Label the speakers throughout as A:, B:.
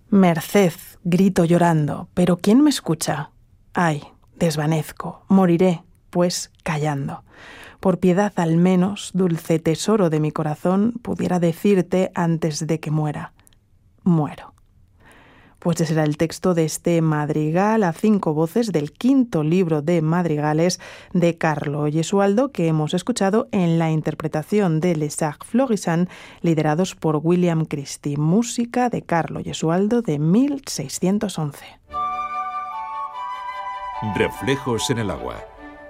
A: Merced, grito llorando, pero ¿quién me escucha? Ay, desvanezco, moriré, pues callando. Por piedad al menos, dulce tesoro de mi corazón, pudiera decirte antes de que muera. Muero. Pues ese era el texto de este madrigal a 5 voces del 5º libro de madrigales de Carlo Gesualdo, que hemos escuchado en la interpretación de Les Arts Florissants, liderados por William Christie, música de Carlo Gesualdo de 1611.
B: Reflejos en el agua.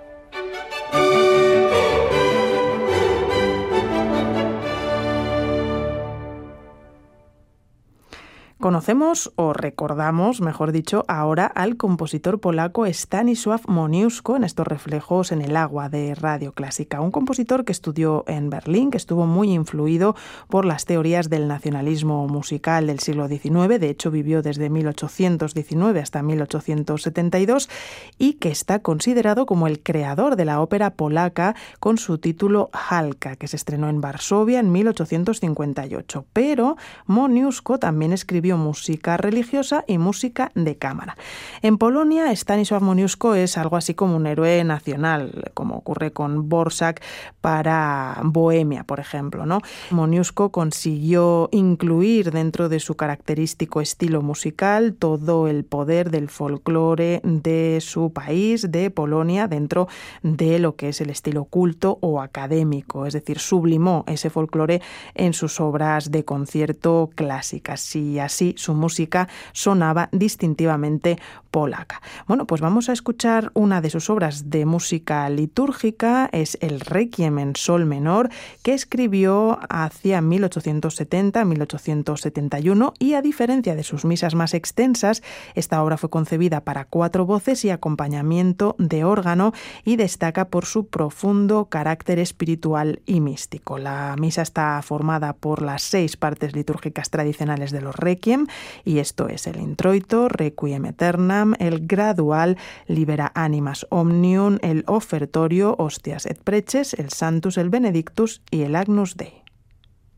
A: Conocemos, o recordamos, mejor dicho, ahora al compositor polaco Stanisław Moniuszko en estos Reflejos en el agua de Radio Clásica. Un compositor que estudió en Berlín, que estuvo muy influido por las teorías del nacionalismo musical del siglo XIX, de hecho vivió desde 1819 hasta 1872, y que está considerado como el creador de la ópera polaca con su título Halka, que se estrenó en Varsovia en 1858. Pero Moniuszko también escribió música religiosa y música de cámara. En Polonia, Stanisław Moniuszko es algo así como un héroe nacional, como ocurre con Dvořák para Bohemia, por ejemplo, ¿no? Moniuszko consiguió incluir dentro de su característico estilo musical todo el poder del folclore de su país, de Polonia, dentro de lo que es el estilo culto o académico, es decir, sublimó ese folclore en sus obras de concierto clásicas y así su música sonaba distintivamente polaca. Bueno, pues vamos a escuchar una de sus obras de música litúrgica, es el Requiem en sol menor, que escribió hacia 1870-1871 y a diferencia de sus misas más extensas, esta obra fue concebida para 4 voces y acompañamiento de órgano y destaca por su profundo carácter espiritual y místico. La misa está formada por las 6 partes litúrgicas tradicionales de los Requiem, y esto es el introito, Requiem Aeternam, el gradual, Libera Animas Omnium, el ofertorio, Hostias et Preces, el Sanctus, el Benedictus y el Agnus Dei.